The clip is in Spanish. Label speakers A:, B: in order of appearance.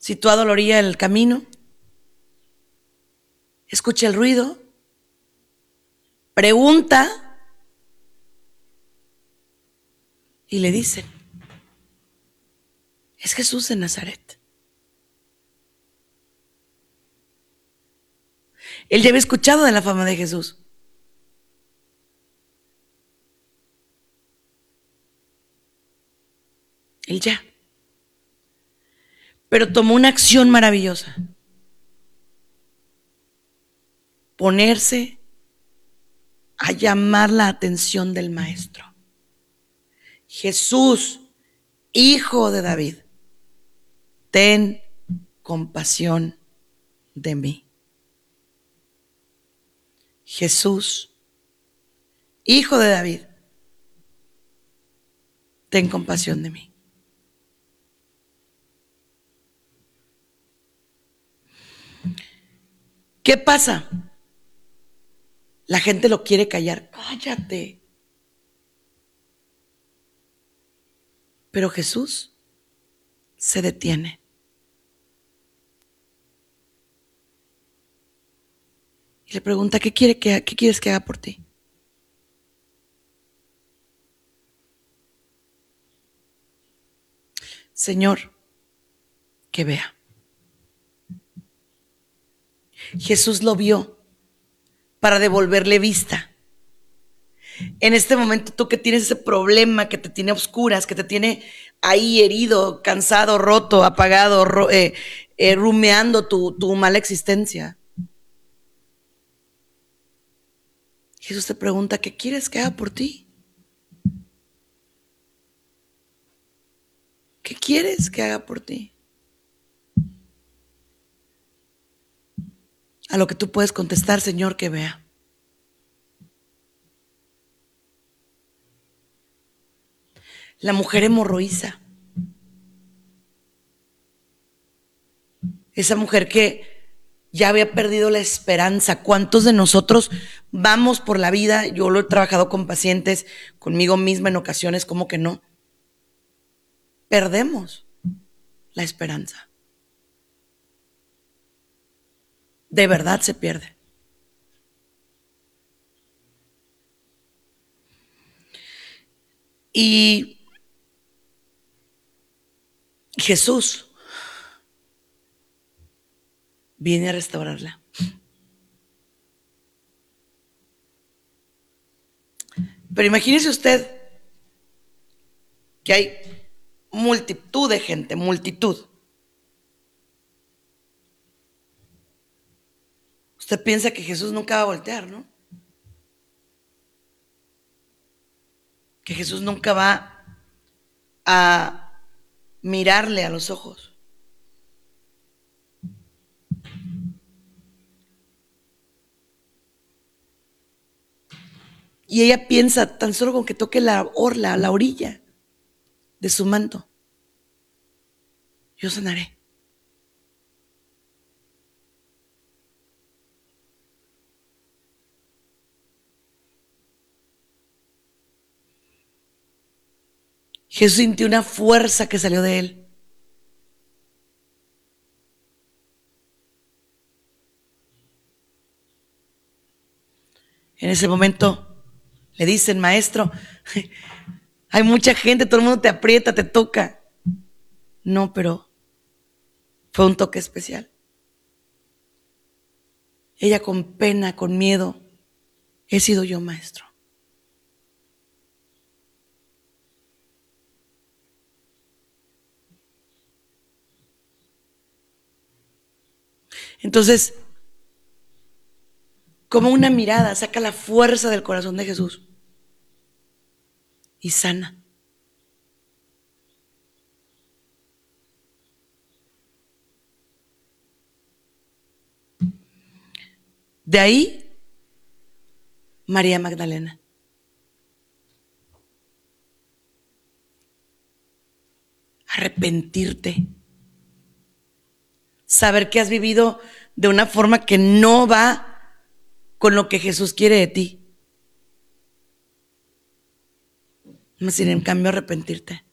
A: situado a la orilla del camino, escucha el ruido, pregunta y le dicen: es Jesús de Nazaret. Él ya había escuchado de la fama de Jesús. Él ya. Pero tomó una acción maravillosa. Ponerse a llamar la atención del maestro. Jesús, hijo de David, ten compasión de mí. Jesús, hijo de David, ten compasión de mí. ¿Qué pasa? La gente lo quiere callar. Cállate. Pero Jesús se detiene. Y le pregunta: ¿qué quieres que haga por ti? Señor, que vea. Jesús lo vio para devolverle vista. En este momento, tú que tienes ese problema que te tiene a oscuras, que te tiene ahí herido, cansado, roto, apagado, rumeando tu mala existencia. Jesús te pregunta: ¿qué quieres que haga por ti? ¿Qué quieres que haga por ti? A lo que tú puedes contestar: Señor, que vea. La mujer hemorroísa. Esa mujer que ya había perdido la esperanza. ¿Cuántos de nosotros vamos por la vida? Yo lo he trabajado con pacientes, conmigo misma en ocasiones, ¿cómo que no? Perdemos la esperanza. De verdad se pierde. Y Jesús viene a restaurarla. Pero imagínese usted que hay multitud de gente, multitud. Usted piensa que Jesús nunca va a voltear, ¿no? Que Jesús nunca va a mirarle a los ojos. Y ella piensa: tan solo con que toque la orla, la orilla de su manto, yo sanaré. Jesús sintió una fuerza que salió de él. En ese momento le dicen: maestro, hay mucha gente, todo el mundo te aprieta, te toca. No, pero fue un toque especial. Ella con pena, con miedo: he sido yo, maestro. Entonces, como una mirada saca la fuerza del corazón de Jesús y sana. De ahí, María Magdalena. Arrepentirte. Saber que has vivido de una forma que no va con lo que Jesús quiere de ti. Sin en cambio, arrepentirte.